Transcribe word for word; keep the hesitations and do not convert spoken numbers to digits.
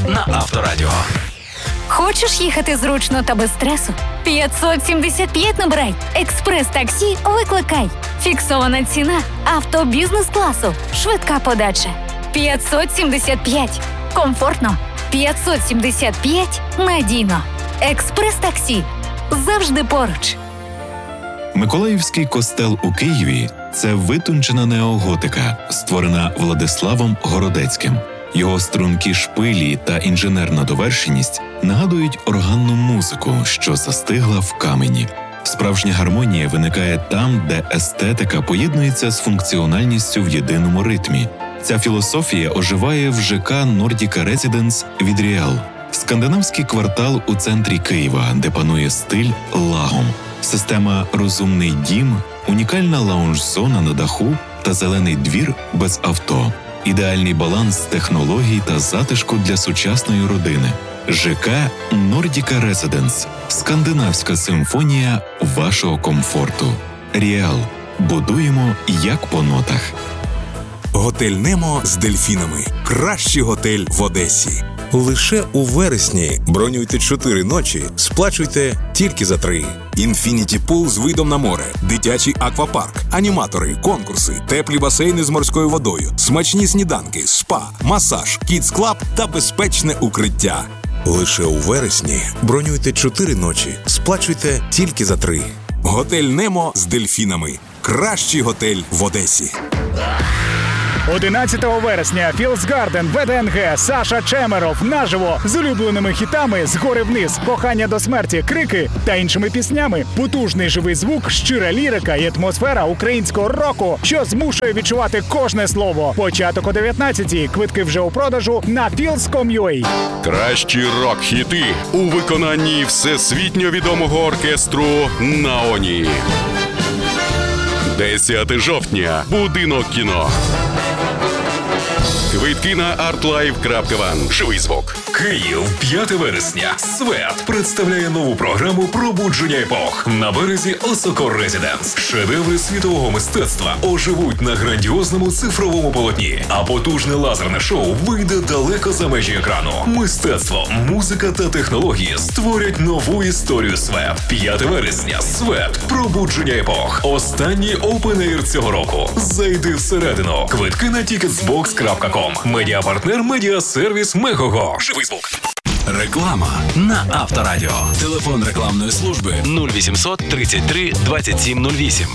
на Авторадіо. Хочеш їхати зручно та без стресу? п'ятсот сімдесят п'ять набирай. Експрес-таксі викликай. Фіксована ціна автобізнес-класу. Швидка подача. п'ятсот сімдесят п'ять. Комфортно. п'ятсот сімдесят п'ять. Надійно. Експрес-таксі. Завжди поруч. Миколаївський костел у Києві – це витончена неоготика, створена Владиславом Городецьким. Його стрункі шпилі та інженерна довершеність нагадують органну музику, що застигла в камені. Справжня гармонія виникає там, де естетика поєднується з функціональністю в єдиному ритмі. Ця філософія оживає в ЖК Nordica Residence від Ріал. Скандинавський квартал у центрі Києва, де панує стиль лагом. Система «Розумний дім», унікальна лаунж-зона на даху та зелений двір без авто. Ідеальний баланс технологій та затишку для сучасної родини. ЖК Nordica Residence. Скандинавська симфонія вашого комфорту. Ріал. Будуємо як по нотах. Готель Немо з дельфінами. Кращий готель в Одесі. Лише у вересні бронюйте чотири ночі, сплачуйте тільки за три. Інфініті пул з видом на море, дитячий аквапарк, аніматори, конкурси, теплі басейни з морською водою, смачні сніданки, спа, масаж, кідс-клаб та безпечне укриття. Лише у вересні бронюйте чотири ночі, сплачуйте тільки за три. Готель Немо з дельфінами. Кращий готель в Одесі. одинадцятого вересня Філдс Гарден, ВДНГ, Саша Чемеров наживо з улюбленими хітами «Згори вниз», «Кохання до смерті», «Крики» та іншими піснями. Потужний живий звук, щира лірика і атмосфера українського року, що змушує відчувати кожне слово. Початок о дев'ятнадцятій. Квитки вже у продажу на філдс крапка ком крапка ю а. Кращі рок-хіти у виконанні всесвітньо відомого оркестру «Наоні». десятого жовтня. Будинок кіно. Квитки на артлайв крапка ван. Живий звук. Київ, п'яте вересня. Свет представляє нову програму «Пробудження епох» на березі Осокор Резиденс. Шедеври світового мистецтва оживуть на грандіозному цифровому полотні, а потужне лазерне шоу вийде далеко за межі екрану. Мистецтво, музика та технології створять нову історію Свет. п'яте вересня. Свет. Пробудження епох. Останній опен-ейр цього року. Зайди всередину. Квитки на тікетсбокс крапка ком. Медіапартнер медіасервіс Мегого. Живий звук. Реклама на Авторадіо. Телефон рекламної служби нуль вісімсот тридцять три двадцять сім нуль вісім.